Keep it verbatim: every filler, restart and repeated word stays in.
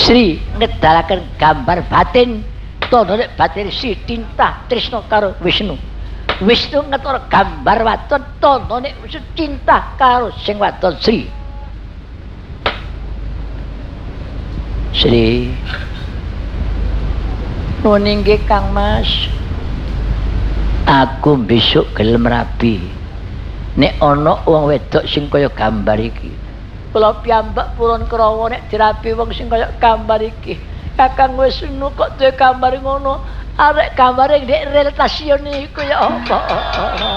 Sri ngedalaken gambar batin tono nek batin si cinta tresna karo Wisnu. Wisnu ngetara gambar wadon tono nek cinta karo sing wadon Sri. Sri nuwun inggih Kang Mas. Aku besok gelem rabi. Nek ana wong wedok sing kaya gambar iki. Kula piyambak purun Krawa nek dirabi wong sing kaya gambar iki. Kakang Wisnu kok duwe gambar ngono. Arek gambare ndek real stasiun iku ya apa?